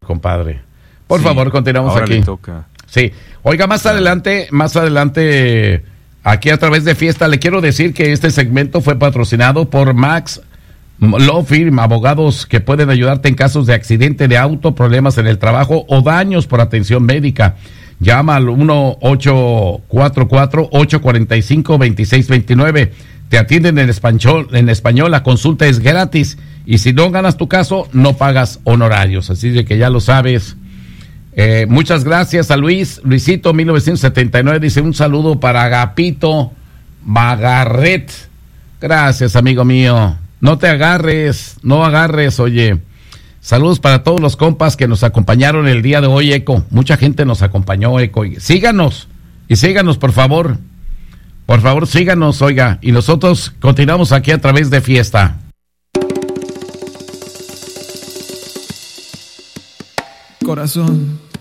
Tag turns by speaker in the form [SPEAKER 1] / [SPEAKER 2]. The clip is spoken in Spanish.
[SPEAKER 1] compadre. Por favor, continuamos
[SPEAKER 2] ahora
[SPEAKER 1] aquí.
[SPEAKER 2] Le toca.
[SPEAKER 1] Sí. Oiga, más adelante, aquí a través de Fiesta, le quiero decir que este segmento fue patrocinado por Max Law Firm, abogados que pueden ayudarte en casos de accidente de auto, problemas en el trabajo o daños por atención médica. Llama al 1-844-845-2629. Te atienden en español, la consulta es gratis y si no ganas tu caso, no pagas honorarios. Así de que ya lo sabes. Muchas gracias a Luisito 1979, dice un saludo para Agapito Magarret. Gracias, amigo mío. No agarres, oye. Saludos para todos los compas que nos acompañaron el día de hoy, Eco. Mucha gente nos acompañó, Eco. Síganos, por favor. Por favor, síganos, oiga. Y nosotros continuamos aquí a través de Fiesta.
[SPEAKER 3] Corazón,